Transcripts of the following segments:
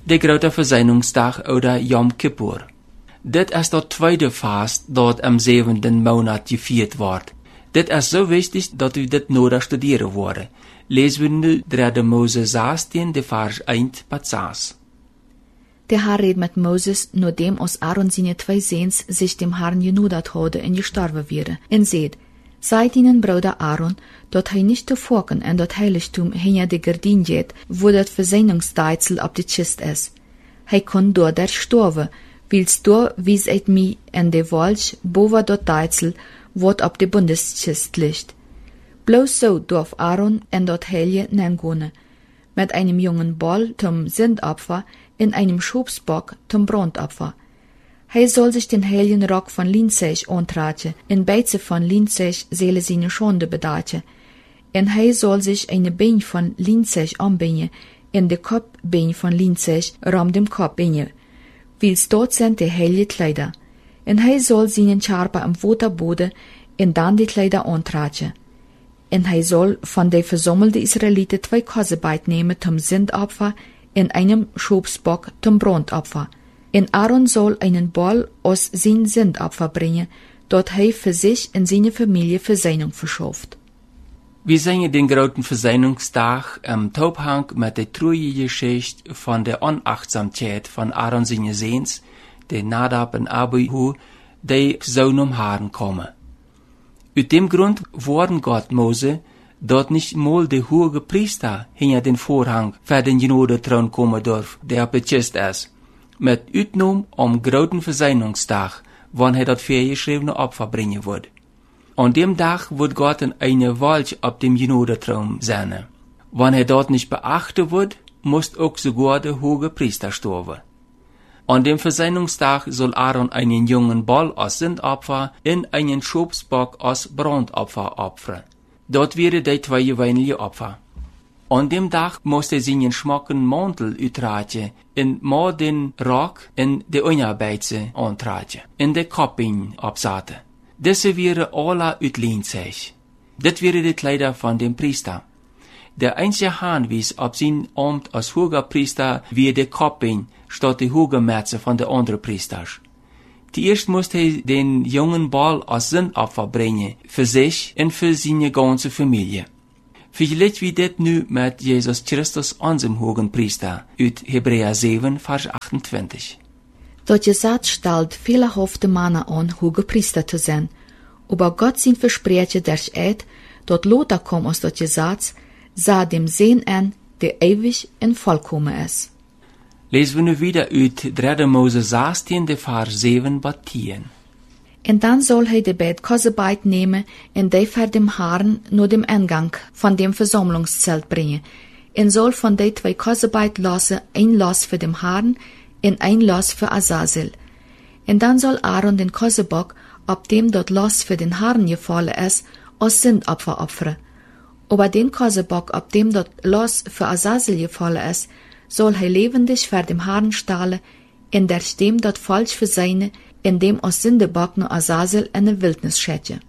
de grote Versöhnungsdag oder Yom Kippur. Dit is dat tweede vast dat am 7. maand gevierd wordt. Dit is zo wichtig dat u dit nodig studeren worden. Lezen we nu 3 Mose 16, de vers 1 tot 6. Der Herr redet mit Moses, nur dem aus Aaron seine 2 Sehns sich dem Herrn genudat hadden en gestorven wäre, en seht, seid ihnen Bruder Aaron, dat hij nicht te vorken en dat heiligtum hinter de gardin geht, wo dat Versöhnungsdeitsel op de Kist is. Hij kon door der storven, wils door wies eit mi en de walch boven dat deitsel, wat op de Bundeskist ligt. Bloß so dorf Aaron en dat heilige nengone, mit einem jungen Ball zum Sündopfer in einem Schubsbock zum Brandopfer. Hij soll sich den heiligen Rock von Linzech antragen, in Beize von Linzech seele seine Schande bedaten. En hij soll sich eine Bein von Linzech anbinden, in de Kopfbein von Linzech ram dem Kopf binden. Wils dort sind die heilige Kleider. En hij soll seinen Charpa am Waterboden en dan die Kleider antragen. En hij soll von de versammelte Israeliten 2 Kossebeit nehmen zum Sündopfer in einem Schubsbock zum Brandopfer. En Aaron soll einen Ball aus sein Sündopfer bringen, dort hij für sich en seine Familie Versöhnung verschafft. Wir singen den großen Versöhnungstag im Zusammenhang mit der treuen Geschichte von der Unachtsamkeit von Aaron seine Sehns, der Nadab und Abihu, die Sohn Herrn kommen. Aus dem Grund wurden Gott Mose, dort nicht mal der hohe Priester hinter den Vorhang für den Genodethron kommen darf, der auf der Kist ist, mit Utnom großen Versöhnungstag, wann er das vorgeschriebene Opfer bringen wird. An dem Tag wird Gott in eine Walch auf dem Genodethron senden. Wenn dort nicht beachtet wird, muss auch sogar der hohe Priester sterben. An dem Versöhnungstag soll Aaron einen jungen Ball aus Sündopfer in einen Schubsbock aus Brandopfer opfern. Dort wäre die 2 gewöhnliche Opfer. An dem Tag musste er seinen schmucken Mantel uttragen, in mal den Rock in de Unterbeize antragen, in de Kopfbein absaten. Diese wäre alle uit Linzech. Dit wäre die Kleider von dem Priester. Der einzige Hinweis auf sein Amt als hoher Priester wäre der Kopfbein statt die hohe Metze von der anderen Priesters. Zuerst musste er den jungen Ball als Sündopfer bringen, für sich und für seine ganze Familie. Vielleicht wie dit nu mit Jesus Christus, unserem hohen Priester, uit Hebräer 7, Vers 28. Dat Gesetz stellt fehlerhafte Männer an, hohe Priester zu sein. Aber Gott sein Versprechen durch Eid, dat Lothar kommt aus dat Gesetz, sah dem Sehen an, der ewig und vollkommen ist. Lesen wir nu wieder uit 3 Mose 16, de Vers 7 bis 10. Und dann soll hij de beid Kossebeit nehmen und die vor dem Herrn nur dem Eingang von dem Versammlungszelt bringen. Und soll von de 2 Kossebeit lassen ein Los für dem Herrn und ein Los für Azazel. Und dann soll Aaron den Kossebock, ob dem dort Los für den Herrn gefallen ist, aus Sündopfer opfern. Aber den Kossebock, ob dem dort Los für Azazel gefallen ist, soll hij lebendig vor dem Herrn stahlen, in der dem dort falsch für seine, in dem aus Sündebock nur Azazel in der Wildnis schätze.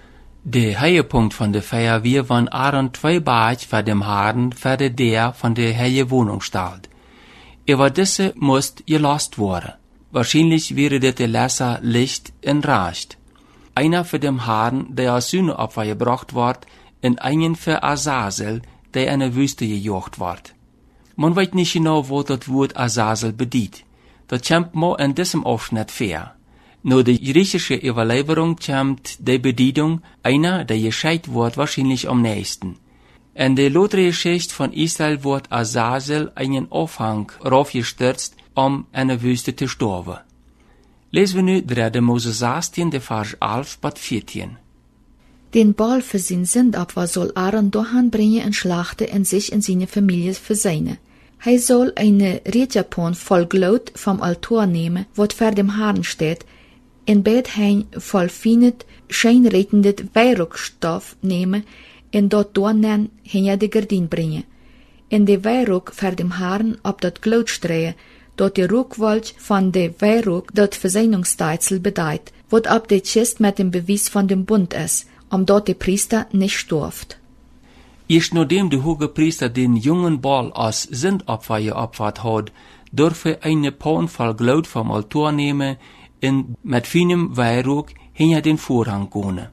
Der Höhepunkt von der Feier wir, wann Aaron 2 Bart vor dem Herrn für der von der heilige Wohnung stellt. Aber diese muss gelost worden. Wahrscheinlich wäre der Lesser Licht und Recht. Einer für den Herrn, der als Sühneopfer gebracht wird, und einen für Azazel, der in der Wüste gejocht wird. Man weiß nicht genau, wo das Wort Azazel bedeutet. Das kommt mal in diesem Aufschnitt fair. Nur die griechische Überlieferung kommt die Bedeutung einer, der gescheit wird, wahrscheinlich am nächsten. In der Lottergeschichte von Israel wird Azazel einen Aufhang raufgestürzt, in der Wüste zu sterben. Lesen wir nu 3 Mose 16, de Vers 11 bis 14. Den Ball für sein Sündopfer soll Aaron dahin bringen und schlachten und sich in seine Familie versöhnen. Hij soll eine Rätjapon voll Glut vom Altar nehmen, wat vor dem Herrn steht, en beid hein voll feinet, scheinretendet Weihrauchstoff nehmen, en dort dornen hinter de Gardin bringen. En de Weihrauch vor dem Herrn ob dat Glut streuen, dort die Rauchwolch von de Weihrauch dat Versöhnungsdeitsel bedeit, wat ab de Kist mit dem Beweis von dem Bund ist, dort der Priester nicht sturft. Erst nachdem der hohe Priester den jungen Ball als Sündopfer geopfert hat, dürfen eine Pan voll Glut vom Altar nehmen und mit feinem Weihrauch hinter den Vorhang gehen.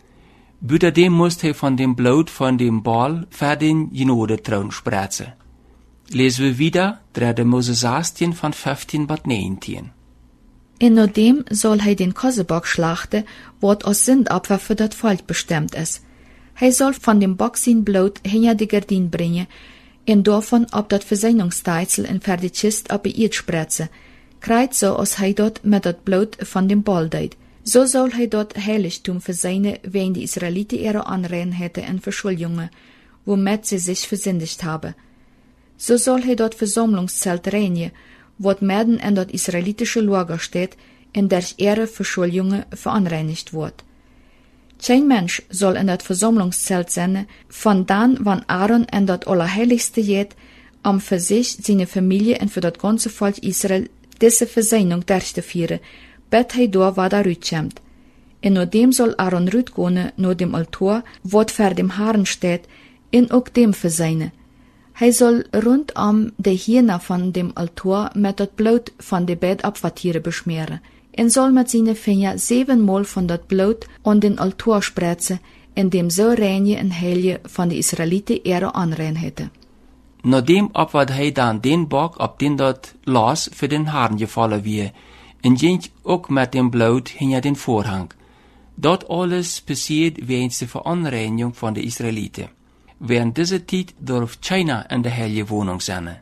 Büterdem musste er von dem Blut von dem Ball für den Genodetraun sprezen. Lesen wir wieder, 3. Mose 16 von 15 bis 19. En na dem soll hij den Kossebock schlachten, wat als Sündopfer für dat Volk bestimmt is. Hij soll von dem Bock sein Blut hinter die Gardin bringen, en davon op dat Verseinungsteitsel en ver die Kist op die Erd spretzen, kreit so als hij dort met dat Blut von dem Ball deed. So soll hij dort Heiligtum verseinen, wen die Israeliten ihre Anreinheiten en Verschuldungen, womit sie sich versündigt haben. So soll hij dort Versammlungszelt reinigen, wat midden in dat israelitische Lager steht, in der ihre Verschuldungen veranreinigt wordt. Kein Mensch soll in dat Versammlungszelt sein, von dann, wann Aaron in dat Allerheiligste geht, für sich, seine Familie und für das ganze Volk Israel diese Versöhnung durchzuführen, bet hij door wat er uitkomt. En no dem soll Aaron uitgehen, no dem Altar, wat voor dem Herrn steht, en ook dem verseinen. Hij soll rundom de Hirne von dem Altar met dat Blut von de Bedopfertiere beschmieren, en soll met seine Finger 7-mal von dat Blut an den Altar spretzen, in dem so reine en heilige von de Israeliten ihre Anreinheiten. Nadem opwat hij dan den Bock op den dat Las für den Herrn gefallen wie, en ging ook met dem Blut hinter den Vorhang. Dat alles passiert wegen der Veranreinigung von de Israeliten. Während dieser Zeit darf keiner in der heilige Wohnung sein.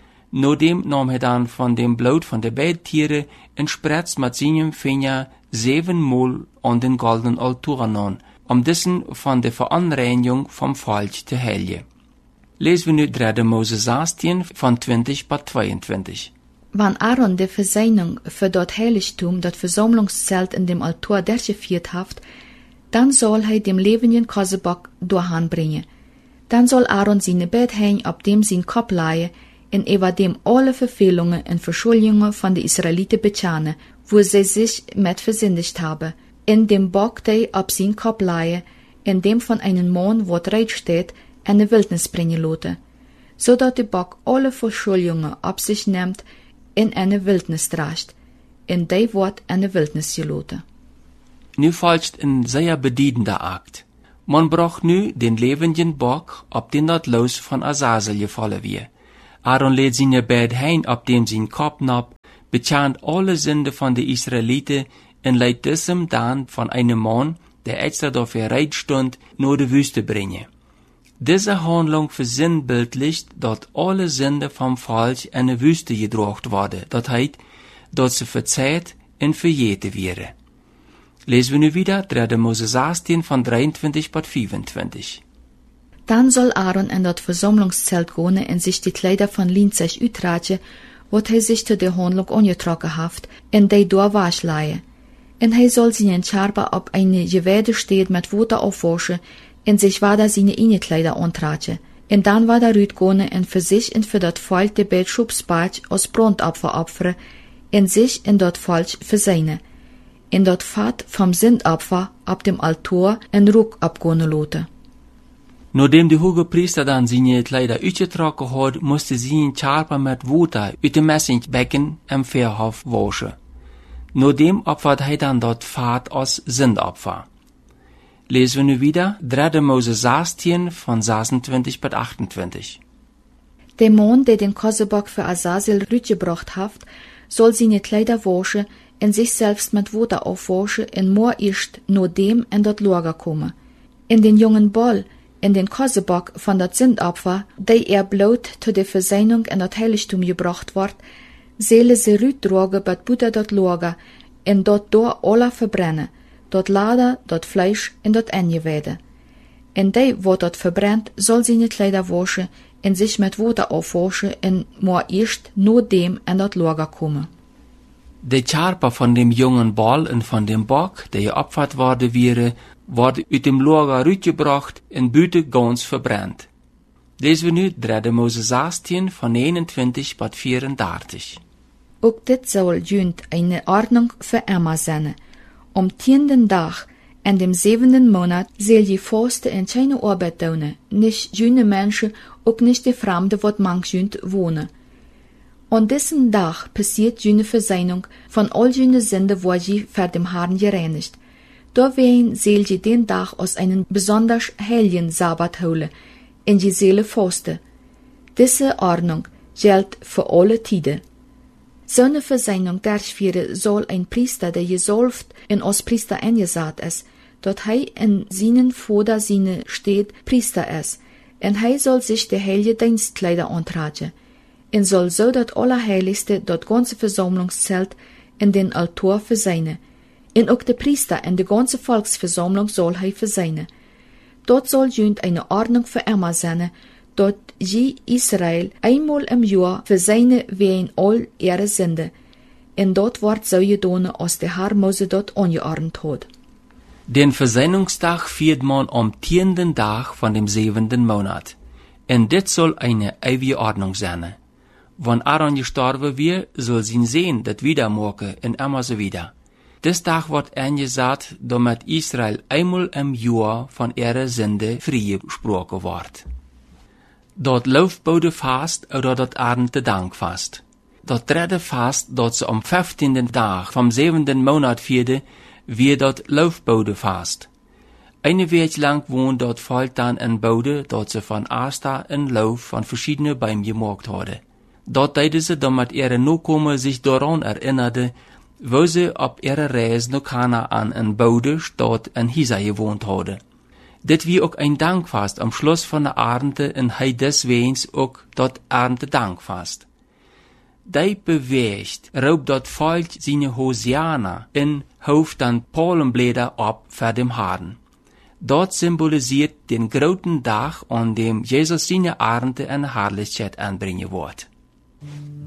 Nadem nahm er dann von dem Blut von der Beidtiere und spritzt mit seinem Finger 7-mal an den goldenen Altar an, dessen von der Veranreinigung vom Volk zu heiligen. Lesen wir nu 3. Mose 16 von 20 bis 22. Wann Aaron de Versöhnung für dort Heiligtum, dat Versammlungszelt in dem Altar durchgeführt haft, dann soll er dem lebenden Kossebock durchanbringen. Dann soll Aaron seine Bett hängen, auf dem sein Kopf leihen, und über dem alle Verfehlungen und Verschuldungen von den Israeliten bezahen, wo sie sich mit versündigt haben. In dem Bock, der auf sein Kopf leihen, in dem von einem Mann, wo reit steht, in die Wildnis bringen lassen, so dat der Bock alle Verschuldungen auf sich nimmt, in eine Wildnis tragt, in die wordt in de Wildnis gelaten. Nu folgt een sehr bedienender Akt. Man braucht nu den lebenden Bock, op den dat Los von Azazel gefallen wie. Aaron lädt seine Bett ein, op dem sein Kopf nab, bezahnt alle Sünde von de Israeliten en leidt diesem dann von einem Mann, der extra dafür reit stund, nur de Wüste bringen. Diese Handlung versinnbildlicht, dat alle Sünde vom Volk in de Wüste gedrocht worden, dat heet, dat ze verzeiht en verjeten wäre. Lesen wir nu wieder 3. Mose 16 von 23 bis 25. Dann soll Aaron in dat Versammlungszelt gehen en sich die Kleider von Linzech uitragen, wat hij sich zu der Handlung angetrokken haft, en die door wasch leihen. En hij soll seinen Charper op eine Gewede steed met Water aufwaschen, en sich weiter seine Innekleider antragen. En dann war er uitgehen en für sich en für dat Volk de Betschubsbad als Brandopfer opferen, en sich in dat Volk verseinen. In dat Fat vom Sündopfer ab dem Altar en Ruck abgehen lassen. Nachdem die Hohepriester dann seine Kleider uitgetrokken had, musste sie in Charpa mit Water uit dem Messingbecken im Verhof waschen. Nachdem opfert hij dann dat Fat als Sündopfer. Lesen wir nu wieder 3. Mose 16 von 26 bis 28. Der Mann, der den Kossebock für Azazel rütgebracht haft, soll seine Kleider waschen en sich selbst mit Water aufwaschen en moor erst nur dem in dat Lager kommen. In den jungen Ball, in den Kossebock von dat Sündopfer, der bloot zu der Versöhnung in dat Heiligtum gebracht wordt, zähle sie rütdrogen bat Butter dat Lager en dort door alle verbrennen, dat Lader, dat Fleisch en dat Engewede. En die, wat dat verbrennt, soll seine Kleider waschen en sich mit Water aufwaschen en moor erst nur dem in dat Lager kommen. De Charpa von dem jungen Ball und von dem Bock, der geopfert worden wäre, wurde uit dem Lager uitgebracht en buiten ganz verbrannt. Lesen wir nu 3. Mose 16 von 29 bis 34. Ook dit soll junt eine Ordnung für Emma sein. 10. Tag, in dem 7. Monat, soll je Faste en keine Arbeit tun, nicht jüne Menschen, ook nicht die Fremde, wat manch junt wohnen. An diesem Tag passiert jene Versöhnung von all jene Sünde, wo je vor dem Herrn gereinigt. Da werden soll je den Tag als einen besonders heiligen Sabbat holen, in je Seele fasten. Diese Ordnung gilt für alle Tiden. So eine Versöhnung durchführen soll ein Priester, der gesalbt und als Priester eingesetzt ist, dort in seinen Vordersinne steht Priester ist, und soll sich die heilige Dienstkleider antragen, und soll so das Allerheiligste, das ganze Versammlungszelt in den Altar versöhnen, und auch der Priester in die ganze Volksversammlung soll versöhnen. Dort soll jünd eine Ordnung für immer sein, dort je Israel einmal im Jahr versöhnen wegen all ihre Sünde, und dort wird so getan, als der Herr Mose dort angeordnet hat. Den Versöhnungstag viert man am 10. Tag von dem 7. Monat. Und dit soll eine ewige Ordnung sein. Wenn Aaron gestorben wird, soll sie sehen, dat wieder morgen und immer so wieder. Des Tag wird angesagt, damit Israel einmal im Jahr von ihrer Sünde freigesprochen wird. Dort Laufbodefast oder dort Erntedankfast. Dort dritte Fast, dort sie am 15. Tag vom 7. Monat vierde, wird dort Laufbodefast. Eine Week lang wohnt dort voll dann ein Bode, dort sie von Asta ein Lauf von verschiedenen Bäumen gemacht hatte. Dort deden sie, damit ihre Nachkommen sich daran erinnerte, wo sie auf ihrer Reise nach Kanaan ein Bode dort in Hisa gewohnt hatte. Dit wie auch ein Dankfast am Schluss von der Ernte und deswegen auch dort Erntedankfast. Die bewegt, raubt dort Volk seine Hosiana in Hof dann Palmblätter ab für dem Herrn. Dort symbolisiert den großen Tag, an dem Jesus seine Ernte in Herrlichkeit anbringen wird.